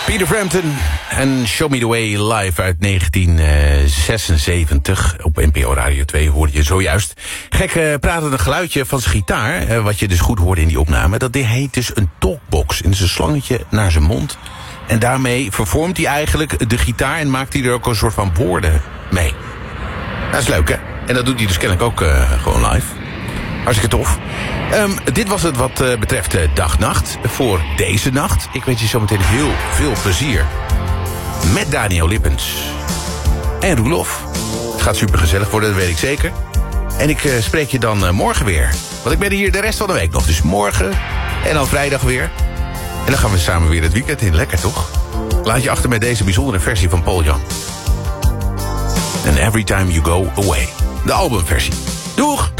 Peter Frampton en Show Me The Way live uit 1976. Op NPO Radio 2 hoorde je zojuist. Gek pratende geluidje van zijn gitaar, wat je dus goed hoorde in die opname. Dat heet dus een talkbox. En dat is een slangetje naar zijn mond. En daarmee vervormt hij eigenlijk de gitaar en maakt hij er ook een soort van woorden mee. Dat is leuk, hè? En dat doet hij dus kennelijk ook gewoon live. Hartstikke tof. Dit was het wat betreft dag-nacht voor deze nacht. Ik wens je zometeen heel veel plezier met Daniel Lippens en Roelof. Het gaat super gezellig worden, dat weet ik zeker. En ik spreek je dan morgen weer. Want ik ben hier de rest van de week nog. Dus morgen en dan vrijdag weer. En dan gaan we samen weer het weekend in. Lekker, toch? Laat je achter met deze bijzondere versie van Paul Young. And Every Time You Go Away. De albumversie. Doeg!